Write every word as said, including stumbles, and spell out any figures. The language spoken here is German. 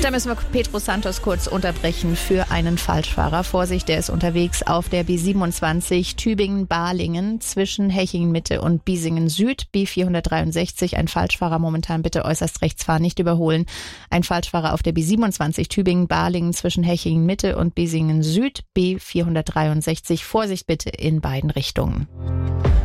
Da müssen wir Pedro Santos kurz unterbrechen für einen Falschfahrer. Vorsicht, der ist unterwegs auf der B siebenundzwanzig Tübingen-Balingen zwischen Hechingen-Mitte und Biesingen-Süd, B vierhundertdreiundsechzig. Ein Falschfahrer momentan bitte äußerst rechts fahren, nicht überholen. Ein Falschfahrer auf der B siebenundzwanzig Tübingen-Balingen zwischen Hechingen-Mitte und Biesingen-Süd, B vierhundertdreiundsechzig. Vorsicht bitte in beiden Richtungen.